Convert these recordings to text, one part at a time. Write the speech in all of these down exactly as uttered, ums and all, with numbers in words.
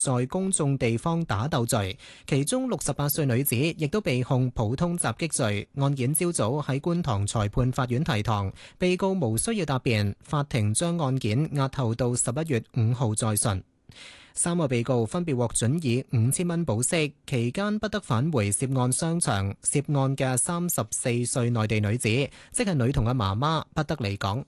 在公眾地方打鬥罪，其中六十八歲女子亦都被控普通襲擊罪。案件朝早喺觀塘裁判法院提堂，被告無需要答辯，法庭將案件押後到十一月五號再訊。三個被告分別獲准以五千蚊保釋，期間不得返回涉案商場。涉案嘅三十四歲內地女子，即係女童嘅媽媽，不得離港。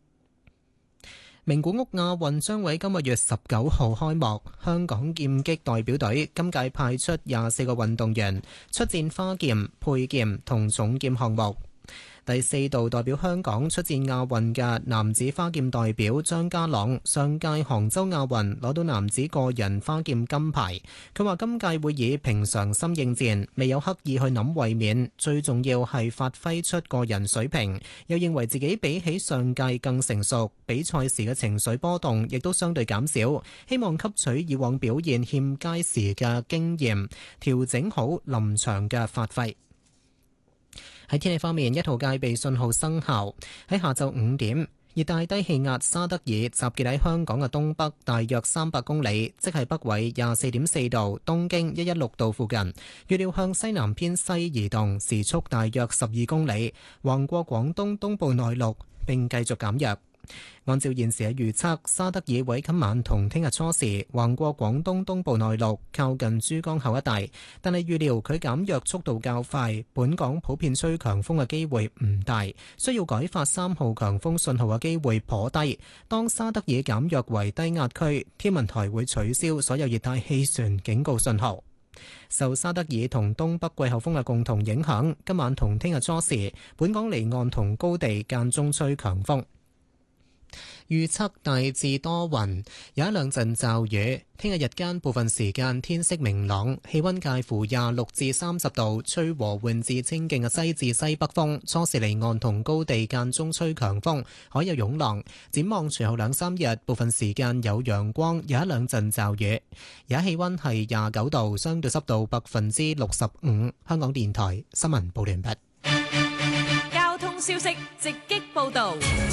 名古屋亞運將喺今個月十九號開幕，香港劍擊代表隊今屆派出廿四個運動員出戰花劍、佩劍同重劍項目。第四度代表香港出戰亞運嘅男子花劍代表張家朗，上屆杭州亞運攞到男子個人花劍金牌。佢話今屆會以平常心應戰，未有刻意去諗衛冕，最重要係發揮出個人水平。又認為自己比起上屆更成熟，比賽時嘅情緒波動亦都相對減少。希望吸取以往表現欠佳時嘅經驗，調整好臨場嘅發揮。喺天氣方面，一號戒備信號生效。喺下晝五點，熱帶低氣壓沙德爾集結喺香港嘅東北大約三百公里，即係北緯廿四點四度、東經一一六度附近。預料向西南偏西移動，時速大約十二公里，橫過廣東東部內陸並繼續減弱。按照現時嘅預測，沙德爾會今晚同聽日初時橫過廣東東部內陸，靠近珠江口一帶，但係預料佢減弱速度較快，本港普遍吹強風嘅機會唔大，需要改發三號強風信號嘅機會頗低。當沙德爾減弱為低壓區，天文台會取消所有熱帶氣旋警告信號。受沙德爾同東北季候風嘅共同影響，今晚同聽日初時，本港離岸同高地間中吹強風。預測大致多雲，有一兩陣驟雨。聽日日間部分時間天色明朗，氣溫介乎廿六至三十度，吹和緩至清勁嘅西至西北風。初時離岸同高地間中吹強風，海有湧浪。展望隨後兩三日，部分時間有陽光，有一兩陣驟雨。而家氣溫係廿九度，相對濕度百分之六十五。香港電台新聞報完畢。 交通消息直擊報道。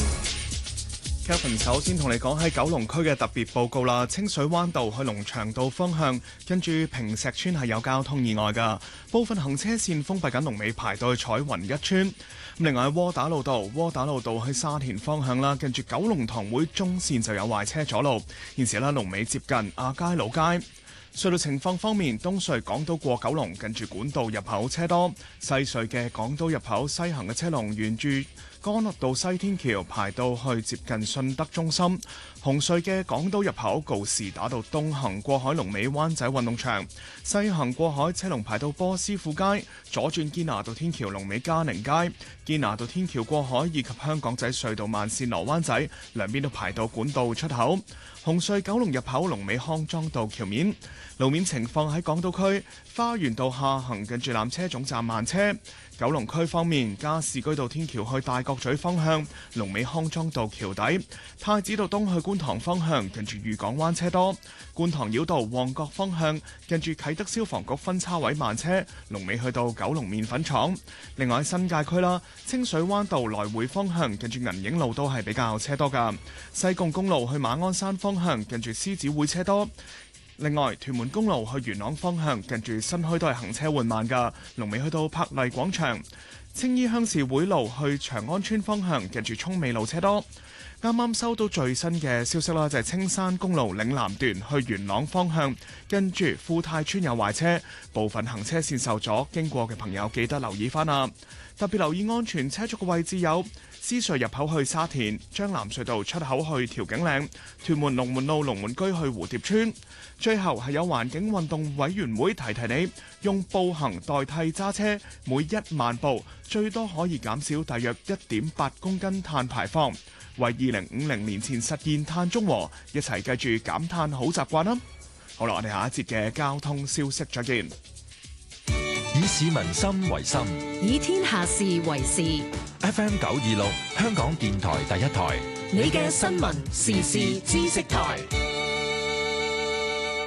Kevin 首先同你講喺九龍區嘅特別報告啦，清水灣道去龍翔道方向，跟住坪石村係有交通意外㗎，部分行車線封閉緊，龍尾排到去彩雲一村。另外喺窩打老道，窩打老道去沙田方向啦，跟住九龍塘會中線就有壞車阻路，現時咧龍尾接近亞皆老街。隧道情況方面，東隧港島過九龍近住管道入口車多，西隧嘅港島入口西行嘅車龍沿住干諾道西天橋排到去接近信德中心。紅隧嘅港島入口告士打道東行過海龍尾灣仔運動場，西行過海車龍排到波斯富街，左轉堅拿道天橋龍尾嘉寧街，堅拿道天橋過海以及香港仔隧道慢線羅灣仔兩邊都排到管道出口。紅隧九龍入口龍尾康莊道橋面。路面情況喺港島區花園道下行近住纜車總站慢車。九龍區方面，加士居道天橋去大角咀方向龍尾康莊道橋底，太子道東去觀塘方向近住漁港灣車多，觀塘繞道旺角方向近住啟德消防局分叉位慢車，龍尾去到九龍麵粉廠。另外喺新界區啦，清水灣道來回方向近住銀影路都係比較車多㗎，西貢公路去馬鞍山方向近住獅子會車多。另外，屯門公路去元朗方向近住新墟都係行車緩慢㗎，龍尾去到柏麗廣場。青衣鄉事會路去長安村方向近住涌美路車多。啱啱收到最新嘅消息啦，就係青山公路嶺南段去元朗方向跟住富泰村有壞車，部分行車線受阻，經過嘅朋友記得留意翻啊！特別留意安全車速嘅位置有獅隧入口去沙田、將藍隧道出口去調景嶺、屯門龍門路龍門居去蝴蝶村。最後係有環境運動委員會提提你，用步行代替揸車，每一萬步最多可以減少大約一點八公斤碳排放，為二零五零年前實現碳中和，一齊記住減碳好習慣啦！好啦，我哋下一節嘅交通消息再見。 以市民心為心， 以天下事為事。 F M 九二六，香港電台第一台， 你嘅新聞時事知識台。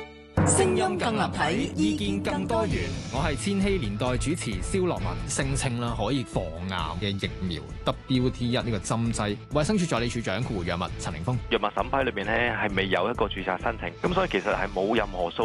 聲音更立體，意見更多元。 我係千禧年代主持蕭樂文，聲稱啦可以防癌嘅疫苗 W T 一呢個針劑，衛生署助理署長顧藥物陳凌峰。 藥物審批裏邊咧係未有一個註冊申請，咁所以其實係冇任何數